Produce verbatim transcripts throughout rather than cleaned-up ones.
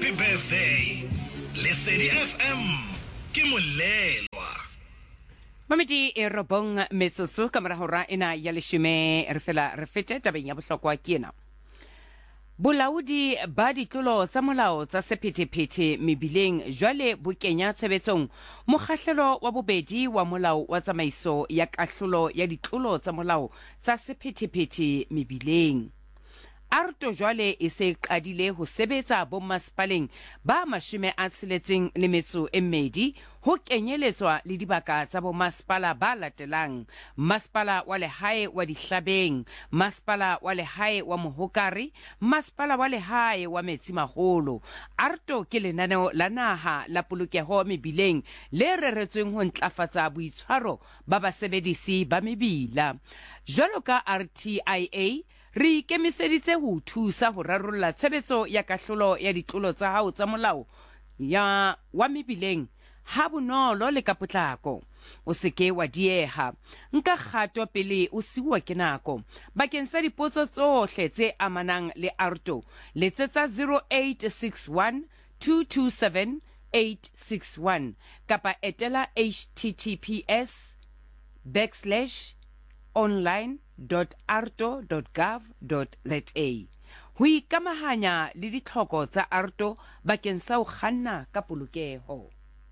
Happy birthday. Lesedi F M. Ke molelwa. Mamedi e robong mesoso kamera hora ena ya leshome re fela re fete tabeng ya bohlokwa kena. Bolaodi ba ditlolo tsa molao tsa sephethephethe mebileng jwale bo kenya tshebetsong mokgahlelo wa bobedi wa molao wa tsamaiso ya kahlolo ya ditlolo tsa molao tsa sephethephethe mebileng. Arto jwale e se qadile ho sebetsa bommasepaleng ba mashome a tsheletseng le metso e mmedi ho kenyeletswa le dibaka tsa bommasepala ba latelang: masepala wa lehae wa Dihlabeng, masepala wa lehae wa Mohokare, masepala wa lehae wa Metsimaholo. Arto ke lenaneo la naha la polokeho mebileng le reretsweng ho ntlafatsa boitshwaro ba basebedisi ba mebila. Jwalo ka R T I A, re ikemiseditse ho thusa ho rarolla tshebetso ya kahlolo ya ditlolo tsa hao tsa molao ya wa mebileng ha bonolo le ka potlako. O seke wa dieha, nka kgato pele o siuwa ke nako. Bakeng sa dipotso tsohle tse amanang le Arto, letsetsa zero eight six one two two seven eight six one kapa etela https backslash online dot arto dot gov dot za. Ho ikamahanya le ditlhoko tsa Arto bakeng sa ho kganna ka polokeho.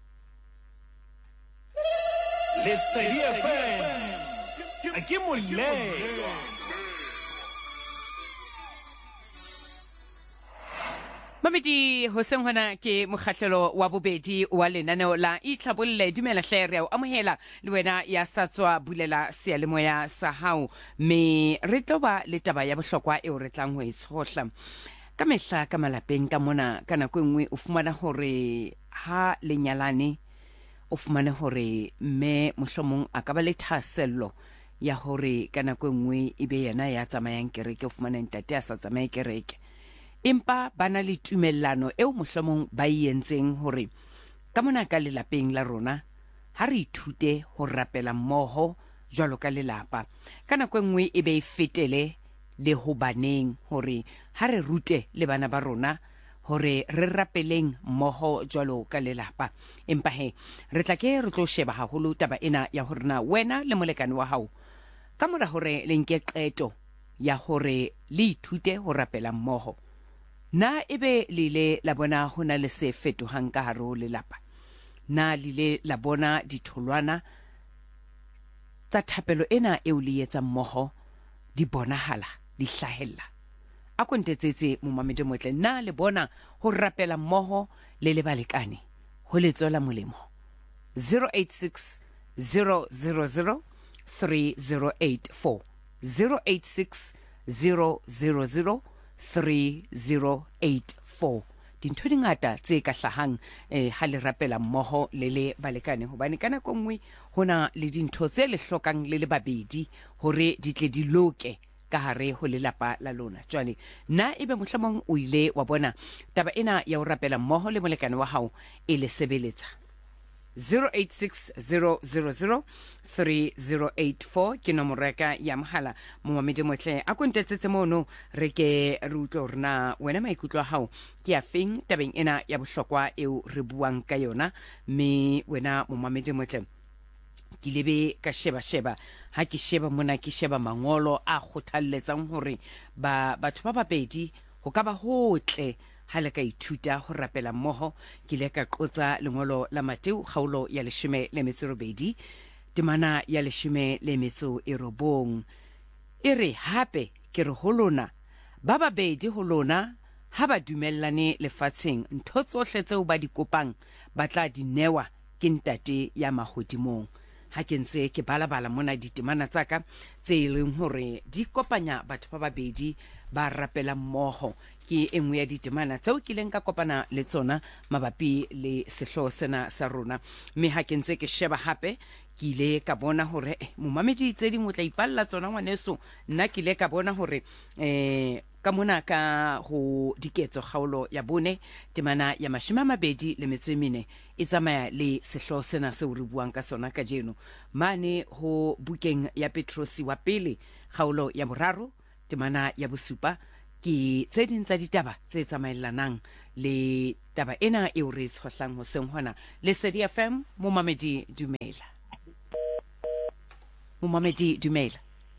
Lesedi F M. Ke molelwa. Mamedi hoseng hona ke mokgahlelo wa bobedi wa lenaneo la Itlhabolle. Dumela hle re o amohela le wena ya satswa bulela sealemoya sa hao, me re tloba le taba ya bohlokwa eo re tlang ho itshohla ka mehla ka malapeng ka mona. Kana ko nngwe o fumana hore ha lenyalane o fumane hore mme mohlomong a ka ba le thasello ya hore kana ko nngwe e be yena ya tsamayang kereke, o fumana ntate a sa tsamaye kereke, empa bana le tumellano eo mohlomong ba ientseng hore ka mona ka lelapeng la rona ha re ithute ho rapela mmoho jwalo ka lelapa. Kana ko nngwe e be e fetele le ho baneng hore ha re rute le bana ba rona hore re rapeleng mmoho jwalo ka lelapa. Empa he re tla ke re tlo sheba haholo taba ena ya hore na wena le molekane wa hao ka mora hore le nke qeto ya hore le ithute ho rapela mmoho, na ebe lile la bona hona le se fetohang ka hare ho lelapa, na lile la bona ditholwana tsa thapelo ena eo le etsa mmoho di bonahala di hlahella. A kontetsetse momamedi motle, na le bona ho rapela mmoho le le balekane ho le tswela molemo. Zero eight six zero zero zero three zero eight four zero eight six zero zero zero three zero eight four. Dintho di ngata tse ka hlahang eh, ha le rapela mmoho le le balekane, hobane kana ko nngwe hona le dintho tse le hlokang le le babedi hore di tle di loke ka hare ho lelapa la lona. Jwale na ebe mohlomong o ile wa bona taba ena ya ho rapela mmoho le molekane wa hao e le sebeletsa. Zero eight six zero zero zero three zero eight four ke nomoreka ya mohala. Momamedi motle a kontetsetse mono re ke re utlwe rena wena maikutlo a hao ke afeng tabeng ena ya bohlokwa eo re buang ka yona. Me wena momamedi motle ke lebe ka sheba sheba ha ke sheba mona ke sheba mangolo a kgothalletsang hore ba batho ba babedi ho ka ba hotle ha le ka ithuta ho rapela mmoho. Ke le ka qotsa lengolo la Mateu kgaolo ya leshome le metso robedi temana ya leshome le metso e robong. E re hape ke re ho lona ba babedi ho lona ha ba dumellane lefatsheng, ntho tsohle tseo ba di kopang ba tla di newa ke ntate ya mahodimong. Ha ke ntse ke balabala mona ditemana tsaka tse leng hore di kopanya batho ba babedi ba rapela mmoho, ke engwe ya ditemana tseo ke leng ka kopana le tsona mabapi le sehloho sena sa rona. Mme ha ke ntse ke sheba hape ke ile ka bona hore eh, momamedi tse ding o tla ipalla tsona ngwaneso, nna ke ile ka bona hore eh ka mona ka ho diketso kgaolo ya bone temana ya mashome a mabedi le metso e mene e tsamaya le sehloho sena seo re buang ka sona ka jeno mane ho bukeng ya Petrosi wa pele kgaolo ya boraro temana ya bosupa ke tse ding tsa ditaba tse tsamaelanang le taba ena e o re tshwahlang ho seng hona Lesedi F M. Momamedi dumela. Momamedi dumela.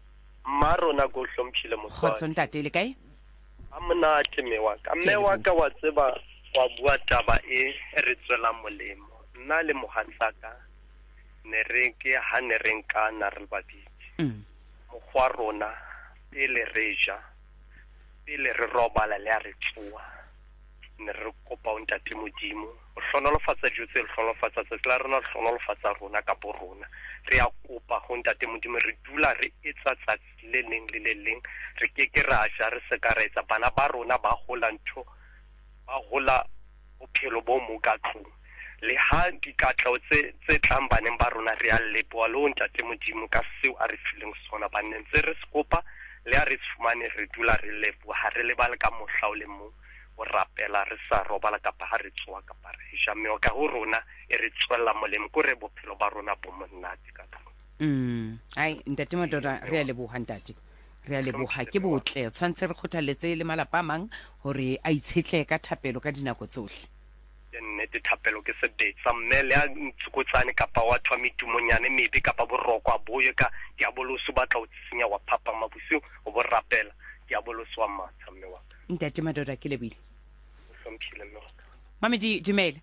Marona go hlomphile motswadi. Khotso ntate le kae? Amna teme wa ka. Mme wa ka wa tseba wa bua taba e re tswela molemo. Nna le mohatsaka ne re ke ha ne re nka na re babedi. Mm. Mogwa rona pele re ja pele re robala le a re tsua. Ne re kopa ntate modimo o hlonolofatsa jutse le hlonolofatsa tsela rona le hlonolofatsa rona ka bo rona re a kopa ho ntate modimo re dula re etsa tsatsi le leng le le leng re ke ke ra ja re se ka re etsa bana ba rona ba hola ntho ba hola bophelo bo mo ka tlung le ha dikatlao tse tse tlang baneng ba rona re a leboha le ntate modimo ka seo a re fileng sona ba nentse re skopa le a re tsfumane re dula re leboha ha re lebala ka mohla o le mo o rapela re sa robala kapa ha re tswa kapa re jameo ka ho rona e re tswella molemo ko re bophelo ba rona bo monnate ka tlung. Mm ai ntate Madora re a leboha ntate re a leboha ke botle tshwantse re kgothaletse le malapa mang hore a itshetle ka thapelo ka dinako tsohle. Nnete thapelo ke sebetsa mmele a ntsukotsane kapa wa thwa metumonyane mebe kapa boroko a boye ka diaboloso ba tla o tsinya wa phapa mabusi o bo rapela diaboloso wa matha mme wa ntate Madora ke lebile. Hlomphile mme wa ka. Mamedi dumela.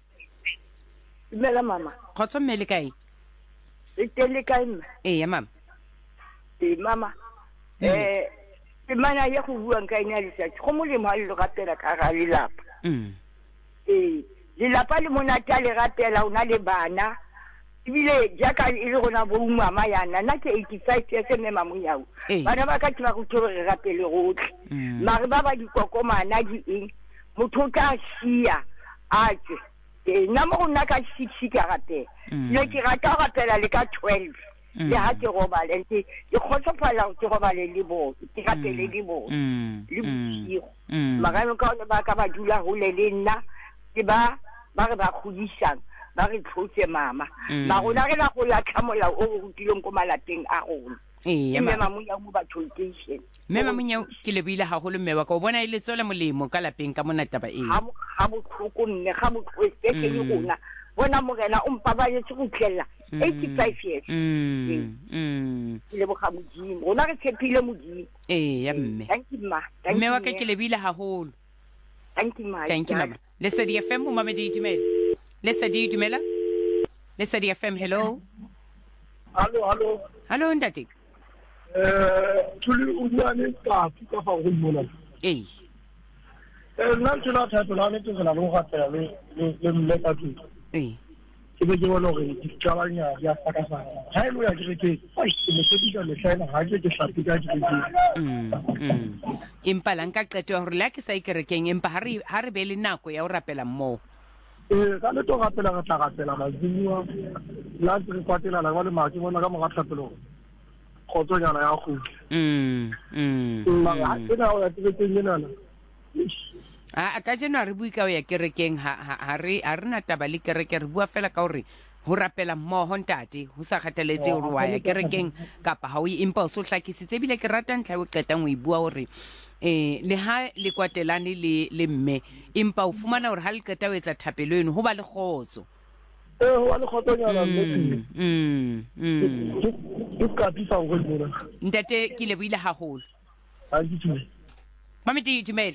Dumela mama. Khotso mme le kae? E tele kae mma? Eh ya mama. Eh mama. Eh ke mana ya go bua nka ina le tsatsi go molemo ha le ratela ka ga le lapa. Mm. Eh le lapa le monata le ratela ona le bana. Ibile jaka e le gona bo mama yana na ke eighty-five years mme mamunyao. Bana ba ka tla go tlo re ratele gotle. Mare ba ba dikokomana di eng motho ka sia a tse e nna mo nna ka six ka ratela le ke rata ratela le ka twelve le ha ke robale ke ke khotsofala ke robale le bo ke ratele le bo le bosigo mara ka ona ba ka ba dula ho le nna ke ba ba re ba kgodisang ba re tlhotse mama ba rona re la go la tlhamola o go dilong ko malateng a rona. Eh mme mamunya mo ba tholtation mme mamunya ke lebile ha holo mme wa ka o bona ile tsole molemo ka lapeng ka mona taba e ha ha botlhoko nne ga botlhoko ke ke gona bona morena o mpa ba yetse go tlhella eighty-five years. Mm mm le bo ga modimo rona re tshepile modimo. Eh ya mme thank you ma mme wa ka ke lebile ha holo. Thank you ma thank you mama. Lesedi F M Momamedi dumela. Lesedi dumela. Lesedi F M hello. Hallo hallo. Hallo ntate. Eh tuli ubuane ka ka fa go mona. Eh. Eh nna tsela thato la ne tsela lo ga tsela le le le ka tu. Eh. Ke be ke bona gore di tlabanya ya saka sa. Ha ile ya ke ke ai ke mo sedika le tlhaela ha ke ke hlapi ka ke. Mm. Mm. Impa la nka qeto hore la ke sa ikerekeng empa ha re ha re be le nako ya o rapela mmo. Eh ka le to rapela ga tla rapela mazimua la re kwatela la ba le maki bona ka mo ga tlhapelo. Khotsonyana ya go. Mm. Mm. Mara ke na o ya ke ke nyenana. A ka jeno re bua ka o ya kerekeng ha ha re a rena taba le kereke re bua fela ka hore ho rapela mmoho ntate ho sa kgathaletse hore wa ya kerekeng kapa ha o impa o so hlakisitse bile ke rata ntla o qetang o e bua hore eh le ha le kwatelane le le mme impa o fumana hore ha le qeta o etsa thapelo eno ho ba le khotso. Eh ho le khotsonyana mme. Mm. Mm. Ke ka tsa go bona. Ntate ke lebile haholo. Ha ke tshwe. Mamedi dumela.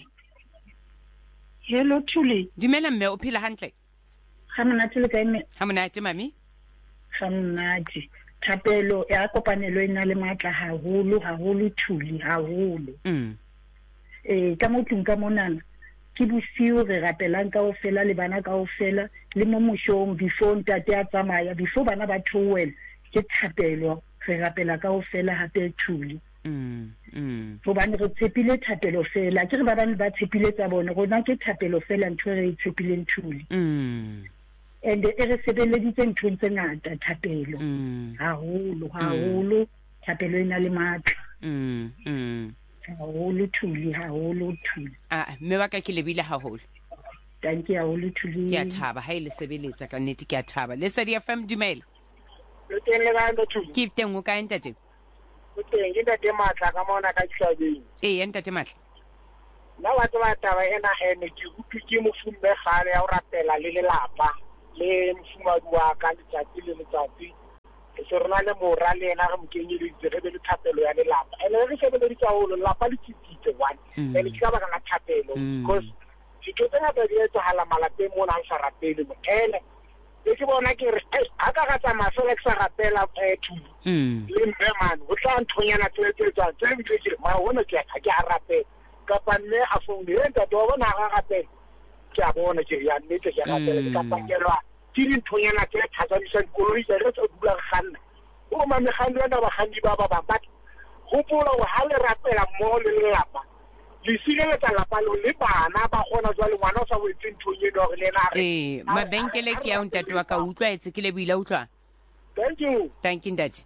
Hello Thuli. Dumela mme o phela hantle. Ha monate le kae mme? Ha monate mami. Ha monate. Thapelo ya kopanelo ena le matla haholo haholo Thuli haholo. Mm. Eh ka motlung ka monana ke bosiu re rapelang ka ofela le bana ka ofela le mo moshong before ntate a tsamaya before bana ba tshowela ke thapelo re rapela ka ofela hape Thuli. Mm. Mm. Go bana re tshepile thapelo fela ke re ba bana ba tshepile tsa bone rona ke thapelo fela ntwe re tshepile Thuli. Mm. And e re sebeleditse ntho tse ngata thapelo. Mm. Haholo haholo thapelo ena le matla. Mm. Mm. Haholo Thuli haholo Thuli. Ah mme wa ka ke lebile haholo. Thank you haholo Thuli. Ke a thaba ha ile sebeletsa ka nnete ke a thaba. Lesedi F M dumela. Ke teng le ga ndo Thuli. Ke teng o ka ntate. Ke teng ke ntate matla ka mona ka Tshwabeng. Eh ntate matla. nna wa tseba taba ena ene ke utlwi ke mofumme gale ya o rapela le lelapa le mfumadi wa ka letsatsi le letsatsi se rona le mora le ena re mokenyeleditse re be le thapelo ya lelapa ene re sebeleditse haholo lelapa le tsitsitse one ene ke ka baka la thapelo because dintho tse ngata di etsahala malapeng mona a sa rapele mo ene e ke bona ke re a ka ga tsamaya fela ke sa rapela thulo le mme man o tla nthonyana tse tse tsa tse ntse ke ma bona ke a ke a rapela kapa nne a foune e ntate wa bona ga rapela ke a bona ke ya nnete ke a rapela ke kapa kelwa ke dinthonyana tse thatsamisa dikoloi tse re tse dula ganna o ma megandi ya ba gandi ba ba ba gopola go ha le rapela mo le lelapa le sireletsa lapa le bana ba gona jwa le ngwana o sa wetse nthonye do re lena re eh mabenkele ke ya ntate wa ka utlwa etse ke le buila utlwa thank you thank you ntate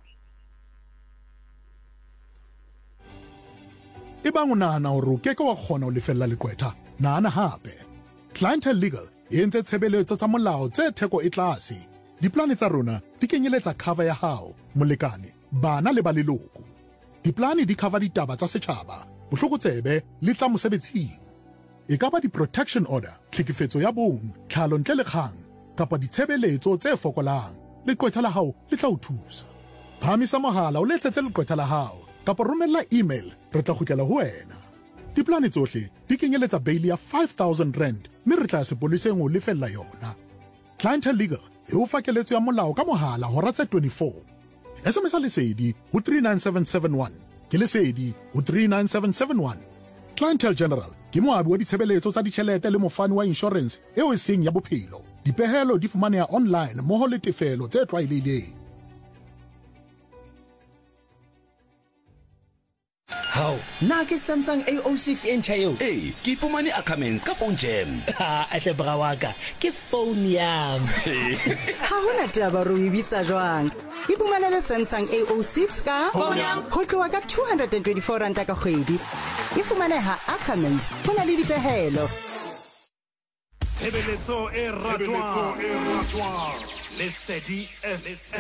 e bang o nahana hore o keke wa kgona ho lefella lekwetha nahana hape Clientele Legal e entse tshebeletso tsa molao tse theko e tlase diplane tsa rona di kenyeletsa cover ya hao molekane bana le ba leloko diplane di cover ditaba tsa setjhaba bohlokotsebe le tsa mosebetsing e ka ba di-protection order tlhekefetso ya bong tlhalo ntle le kgang kapa ditshebeletso tse fokolang lekwetha la hao le tla o thusa phamisa mohala o letsetse lekwetha la hao kapa romella email re tla kgutlela ho wena diplane tsohle di kenyeletsa bail ya five thousand rand mme re tla sepoleseng o lefella yona Clientele Legal e o fa keletso ya molao ka mohala hora tse twenty-four S M S a lesedi ho three nine seven seven one ke lesedi ho three nine seven seven one Clientele General ke moabi wa ditshebeletso tsa ditjhelete le mofani wa insurance eo e seng ya bophelo dipehelo di fumaneha online moho le tefelo tse tlwaelehileng. How na ke Samsung A O six e ntjha eo eh ke fumane Ackermans ka phone jam ha a hle bra wa ka ke phone yam ha hona taba ro ibitsa jwang e bumanele Samsung A O six ka phone yam ho tloha ka two hundred twenty-four rand ka kgwedi e fumaneha Ackermans hona le dipehelo tshebeletso e ratwa Lesedi F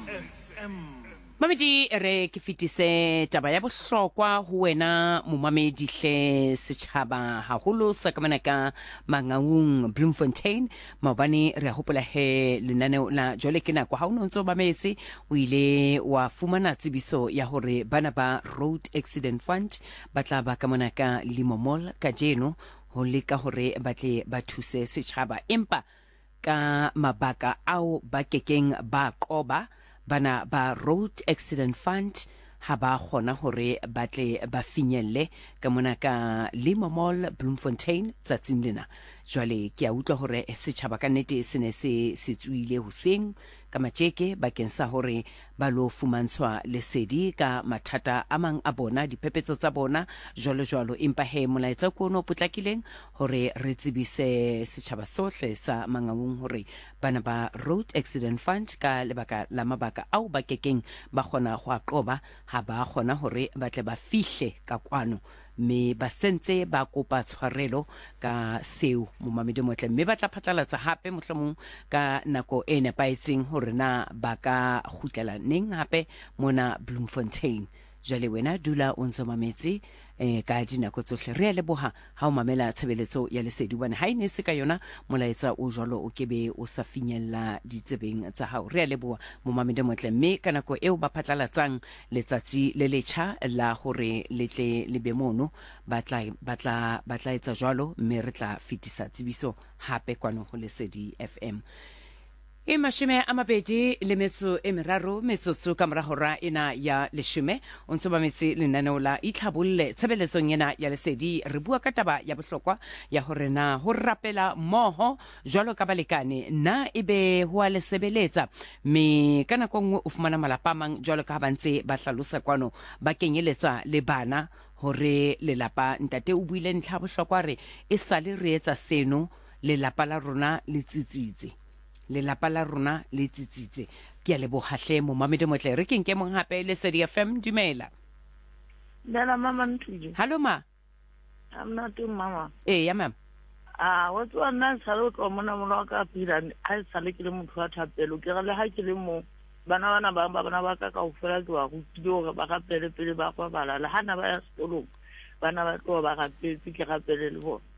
M Mamedi re ke fitise taba ya bohlokwa ho wena momamedi hle setjhaba haholo sa kamana ka Mangaung Bloemfontein maobane re a hopola he lenaneo la jole ke nako ha o ntso ba metse o ile wa fumana tsebiso ya hore bana ba Road Accident Fund ba tla ba kamana ka Limomol ka jeno ho leka hore ba tle ba thuse setjhaba empa ka mabaka ao ba kekeng ba qoba bana ba Road Accident Fund ha ba kgona hore batle ba finyelle ka mona ka Limomol Bloemfontein tsatsing lena jwale ke a utlwa hore setjhaba ka nnete se ne se setsuile hoseng ka matjeke bakeng sa hore ba lo fumantshwa lesedi ka mathata a mang a bona diphephetso tsa bona jwalo jwalo empa he molaetsa ko no potlakileng hore re tsebise setjhaba sohle sa Mangaung hore bana ba Road Accident Fund ka lebaka la mabaka au ba kekeng ba kgona go aqoba ha ba kgona hore ba tle ba fihle ka kwano me ba sentse ba kopa tshwarelo ka seo momamedi motle mme ba tla phatlalatsa hape mohlomong ka nako e nepaetseng hore na ba ka khutlela neng hape mona Bloemfontein jale wena dula o ntse mametse eh ka dinako tsohle re le boha ha o mamela tshebeletso ya lesedi bana ha ine se ka yona molaetsa o jwalo o kebe o sa finyella ditsebeng tsa hao re le boha mo mamede motle mme ka nako eo ba phatlalatsang letsatsi le letjha la hore letle le be mono batla batla batla etsa jwalo mme re tla fitisa tsibiso hape kwano ho lesedi F M e mashime a mabedi le metso e meraro metsotso ka mora hora ena ya leshome o ntse ba metse lenaneo la itlhabolle tshebeletsong ena ya lesedi re bua ka taba ya bohlokwa ya hore na ho rapela moho jwalo ka balekane na ebe ho a le sebeletsa me kana ko ngwe o fumana malapa mang jwalo ka ba ntse ba hlalosa kwano ba kenyeletsa le bana hore le lapa ntate o buile ntlha bohlokwa re e sale re etsa seno le lapa la rona le tsitsitse le lapa la rona le tsitsitse ke a le bohahle mo mamedi motle re ke nke mong hape le Lesedi F M dumela Dala mama ntuje hallo ma I'm not doing mama eh ya mam ah wa tswa nna salo tlo mona mona ka pila a sale ke le motho wa thapelo ke gale ha ke le mo bana bana ba bana ba ka ka o fela twa go tlo ga ba ka pele pele ba kwa bala le hana ba ya stolo bana ba tlo ba gapetse ke gapele le bona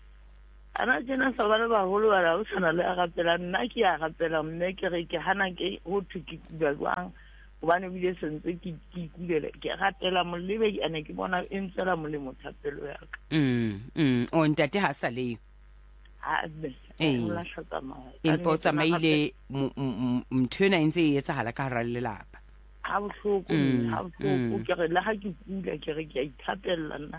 ana jena sa ba le baholo ba la o tshwana le a gapela nna ke a gapela mme ke re ke hana ke ho thuki ba jwang gobane bile sentse ke ke kulele ke gapela molebe ane ke bona e ntsela molemo thapelo ya ka mm mm o ntate ha sa le ha be eh la shaka ma impo tsamaile mthena intse e etsahala ka hara lelapa ha bohloko ha bohloko ke re la ha ke kula ke re ke a ithapella nna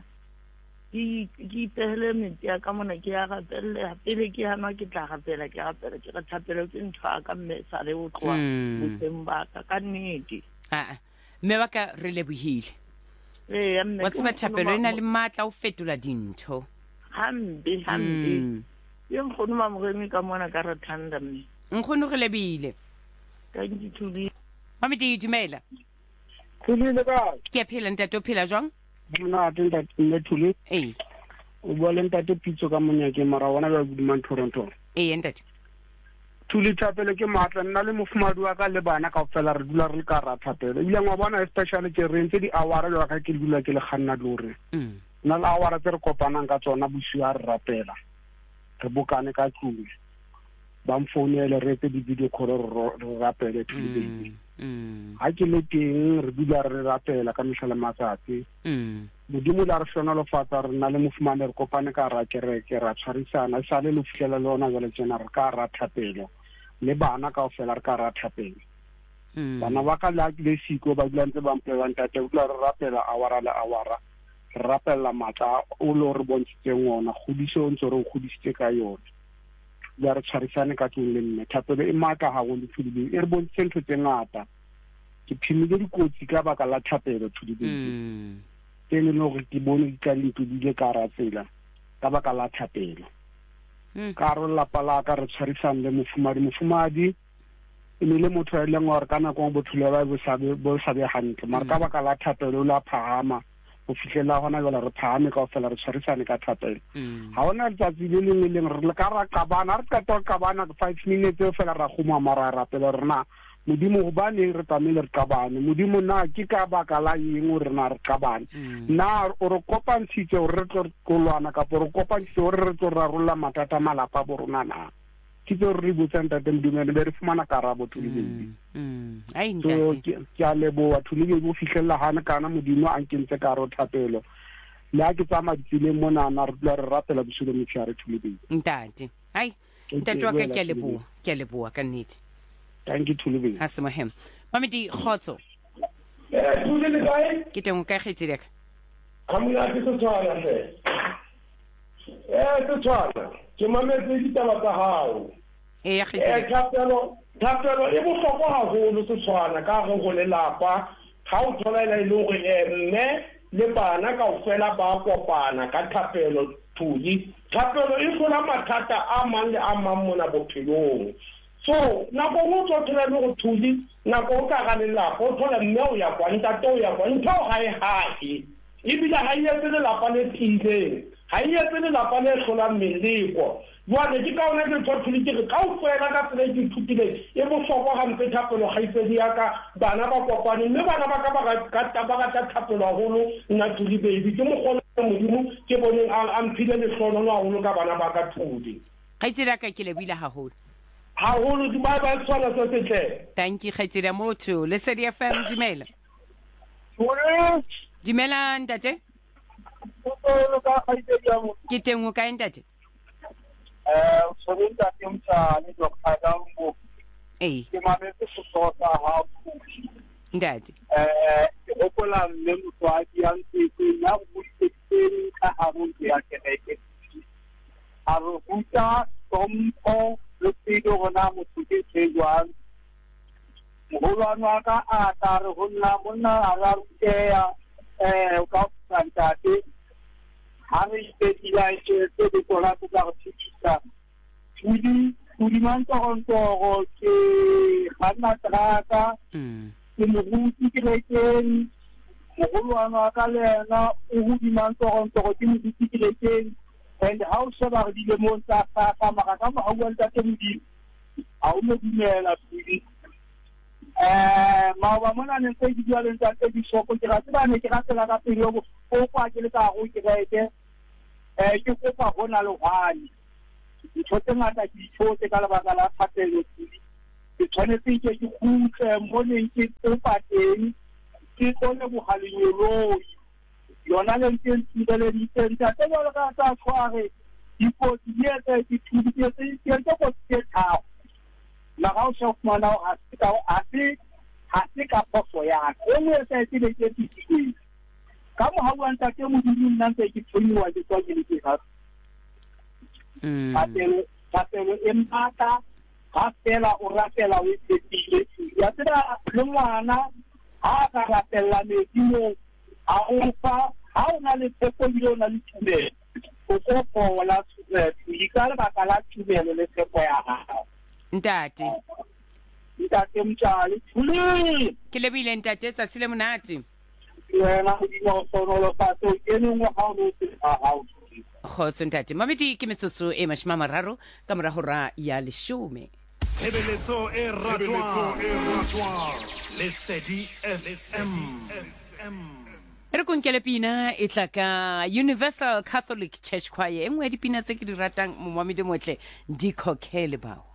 ke ke pele menti ya ka mona ke ya gapella pele ke hana ke tla gapela ke gapela ke re thapelo ke ntho ka mme sa le o tloa botsemba ka ka nnete a mme ba ka re lebohile eh mme what's my thapelo ina le matla o fetola dintho hambe hambe yeng khona mamoremi ka mona ka re thanda mme nkgono re lebile ka ntithubi mami di dumela Thulile ka ke phela ntate o phela jwang mna atenda le thuli eh o bole ntate pitso ka monya ke mara wana ba budimang Toronto eh ntate thuli thapelo ke matla nna le mofumadi wa ka le bana ka fela re dula re ka ra thapelo ile ngwa bona especially ke re ntse di awara le ka ke dula ke le khanna lore mm na la awara tse re kopanang ka tsona busiwa re rapela re bokane ka tlung ba mfounele re te di video call re rapele thuli mm ha ke le teng re dula re rapela ka mehla matsatsi mm modimo la re shona lo fatsa re na le mofumane re kopane ka ra kereke ra tshwarisana sa le lo fihlela le ona jale tsena re ka ra thapelo le bana ka ofela re ka ra thapelo bana ba ka la le siko ba dula ntse ba mpela ntate o tla re rapela awara la awara re rapela mata o lo re bontshitseng ona khudiso ntse re khudisitse ka yona ya re tshwarisane ka tlung le nne thapelo e maka ha go le thudile e re bontse ntho tse ngata ke phimile dikotsi ka baka la thapelo thudile teng no re ke bone di ka dintudile ka ra tsela ka baka la thapelo ka ro la pala ka re tshwarisane le mofumadi mofumadi e le motho ya leng gore kana go bothule ba bo sabe bo sabe hantle mara ka baka la thapelo la phahama o fihlela gona jela re phahame ka ofela re tshwarisane ka thapelo ha ona letsatsi le lengwe leng re le ka ra kabana re ka to kabana five minutes o fela ra goma mara rapelo rena modimo go bane re tamile re kabane modimo na ke ka baka la eng o rena re kabane na o re kopantshitse o re tlo kolwana ka po re kopantshitse o re tlo rarolla matata malapa bo rona na ke tlo re botsa ntate modimo be re fumana karabo thulile mm ai ntate ke a leboa thulile bo fihlela hana kana modimo a nkentse ka ro thapelo la ke tsama ditsile mona na re re rapela bosule motshare thulile ntate ai ntate wa ka ke a leboa ke a leboa ka nnete thank you thulile ha se mohem mami di khotso eh thulile kae ke teng ka khetse deka amuna ke tswana se eh tswana ke mametse ditaba tsa hao eh ya khetse eh thapelo thapelo e bohlokwa haholo tswana ka go go le lapa ha o thola ile le go emme le bana ka ofela ba kopana ka thapelo thuli thapelo e fola mathata a mang le a mang mona bophelong so na go go thola le go thuli na go ka ga le lapa o thola mme o ya kwa ntate o ya kwa ntho ga e hae ibile ha ile le lapa le tile ha ile le lapa le hlola meleko jwale ke ka ona ke thothuli ke ka o fela ka tsela ke thutile e bohlokwa ga mpe thapelo ga itsedi ya ka bana ba kopane mme bana ba ka ba ka taba ka thapelo haholo nna thuli baby ke mo gona modimo ke boneng a mphile le hlono la haholo ka bana ba ka thudi ga itsedi ka ke lebile haholo haholo di ba ba tswana se setle thank you khaitsedi motho le Lesedi F M dumela dumela ntate o ka khaitsedi ya mo ke teng o ka ntate eh so le ntate mtsa le Doctor Dambo eh ke mametse go tsota ha ntate eh o kola le motwadi ya ntse ya go tseng ka ha mo ya kereke a ro buta tompo le pido gona mo tse tsejwang mogolwana ka a tare go nna monna a ra ruteya eh o ka santate ha re ipetila e tse di kola tsa go tshisa tudi tudi man torontoro ke bana traka ke mo ruti ke le teng mogolwana ka lena o hudi man torontoro ke mo ruti ke le teng and how shaba di le mo tsa ka ka maka ka mo a bua tsa ke modi a o mo dumela tudi eh maoba mona ne se di jwaleng tsa tse di shoko ke ratse ba ne ke ratela ka pele go go kwa ke le ka go ke gaete eh ke kopa hona le hwani dithote ngata ke dithote ka lebaka la thapelo ke tshwanetse ke ke khutle mo le ke kopa teng ke tsone bohalenyoloi yona le ntse ntse di tenta tse ba ka tsa tshware dipotsi di etsa dithuti tse tse tse go tsetsa la ga o se fumana a se ka a se a se ka poso ya o mo etsa e le ke tiki ka mo ha wa ntse ke mo di nna ntse ke tsoniwa ke tswa ke le ke ha mm patelo patelo empata ha fela o ratela o itsetile ya tsela le ngwana ha ka ratela metimo a o fa ha o na le tseko ile na le tumelo o ko pola tsubetso ikala ba kala tumelo le tseko ya ha ntate ntate mtshali thuli ke lebile ntate sa sile monate wena o di no sono lo fatto ke ne mo ha o se ha ha khotso ntate mamedi ke metsotso e mashima mararo ka mora hora ya leshome tshebeletso e ratwang Lesedi F M re konkele pina e tla ka Universal Catholic Church Choir engwe dipina tse ke di ratang momamedi motle di khokhele bao